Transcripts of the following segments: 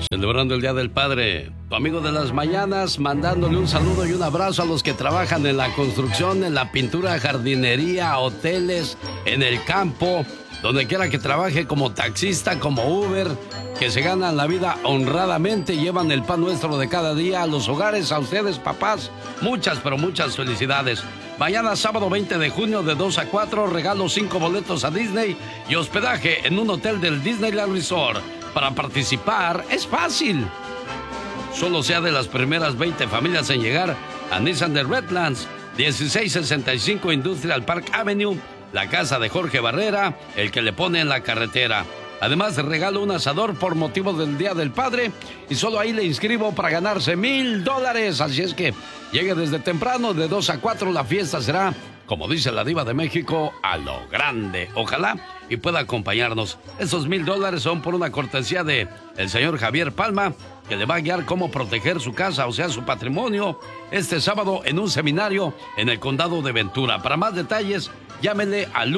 Celebrando el Día del Padre, tu amigo de las mañanas, mandándole un saludo y un abrazo a los que trabajan en la construcción, en la pintura, jardinería, hoteles, en el campo, donde quiera que trabaje, como taxista, como Uber, que se ganan la vida honradamente y llevan el pan nuestro de cada día a los hogares. A ustedes, papás, muchas, pero muchas felicidades. Mañana, sábado 20 de junio, de 2 a 4, regalo 5 boletos a Disney y hospedaje en un hotel del Disneyland Resort. Para participar es fácil. Solo sea de las primeras 20 familias en llegar a Nissan de Redlands, 1665 Industrial Park Avenue, la casa de Jorge Barrera, el que le pone en la carretera. Además, regalo un asador por motivo del Día del Padre y solo ahí le inscribo para ganarse $1,000. Así es que llegue desde temprano, de 2 a 4, la fiesta será, como dice la diva de México, a lo grande. Ojalá y pueda acompañarnos. Esos $1,000 son por una cortesía de el señor Javier Palma, que le va a guiar cómo proteger su casa, o sea, su patrimonio, este sábado en un seminario en el condado de Ventura. Para más detalles, llámenle al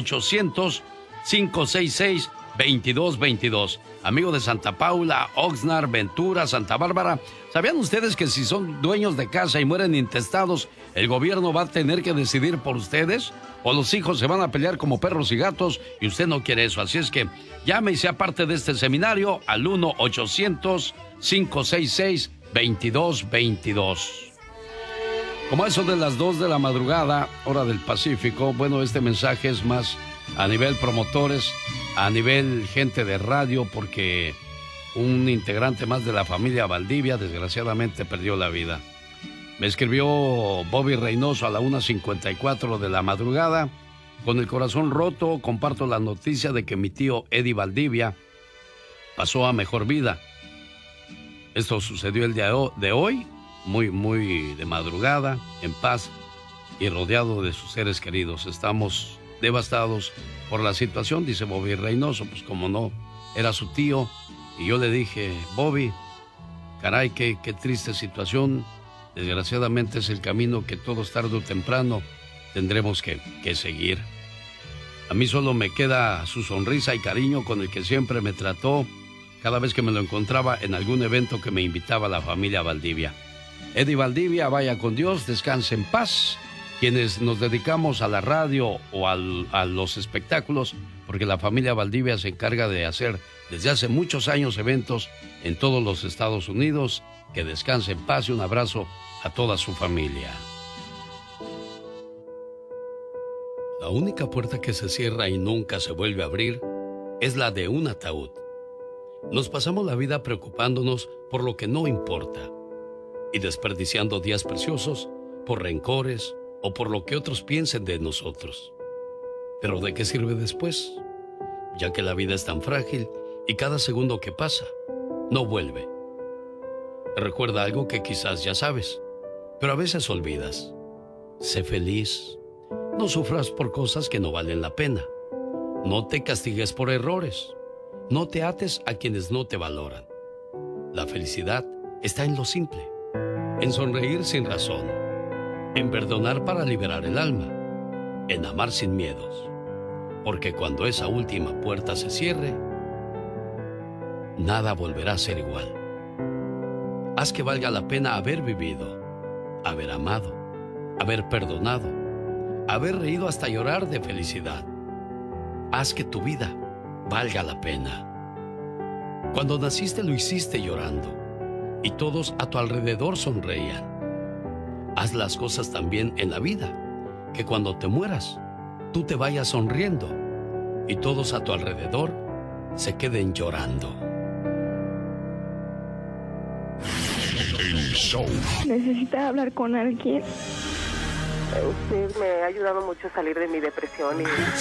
1-800-566-2222. Amigo de Santa Paula, Oxnard, Ventura, Santa Bárbara, ¿sabían ustedes que si son dueños de casa y mueren intestados, el gobierno va a tener que decidir por ustedes? ¿O los hijos se van a pelear como perros y gatos y usted no quiere eso? Así es que llame y sea parte de este seminario al 1-800-566-2222. Como eso de las 2 de la madrugada, hora del Pacífico, bueno, este mensaje es más a nivel promotores, a nivel gente de radio, porque un integrante más de la familia Valdivia desgraciadamente perdió la vida. Me escribió Bobby Reynoso a la 1:54 de la madrugada. Con el corazón roto, comparto la noticia de que mi tío Eddie Valdivia pasó a mejor vida. Esto sucedió el día de hoy, muy de madrugada, en paz y rodeado de sus seres queridos. Estamos devastados por la situación, dice Bobby Reynoso. Pues como no, era su tío. Y yo le dije, Bobby, caray, qué triste situación. Desgraciadamente es el camino que todos tarde o temprano tendremos que seguir. A mí solo me queda su sonrisa y cariño con el que siempre me trató cada vez que me lo encontraba en algún evento que me invitaba la familia Valdivia. Eddie Valdivia, vaya con Dios, descanse en paz. Quienes nos dedicamos a la radio o a los espectáculos, porque la familia Valdivia se encarga de hacer desde hace muchos años eventos en todos los Estados Unidos. Que descanse en paz y un abrazo a toda su familia. La única puerta que se cierra y nunca se vuelve a abrir es la de un ataúd. Nos pasamos la vida preocupándonos por lo que no importa y desperdiciando días preciosos por rencores o por lo que otros piensen de nosotros. Pero ¿de qué sirve después? Ya que la vida es tan frágil y cada segundo que pasa no vuelve. Recuerda algo que quizás ya sabes, pero a veces olvidas. Sé feliz. No sufras por cosas que no valen la pena. No te castigues por errores. No te ates a quienes no te valoran. La felicidad está en lo simple, en sonreír sin razón, en perdonar para liberar el alma, en amar sin miedos. Porque cuando esa última puerta se cierre, nada volverá a ser igual. Haz que valga la pena haber vivido, haber amado, haber perdonado, haber reído hasta llorar de felicidad. Haz que tu vida valga la pena. Cuando naciste lo hiciste llorando y todos a tu alrededor sonreían. Haz las cosas también en la vida, que cuando te mueras, tú te vayas sonriendo y todos a tu alrededor se queden llorando. ¿Necesita hablar con alguien? Usted me ha ayudado mucho a salir de mi depresión y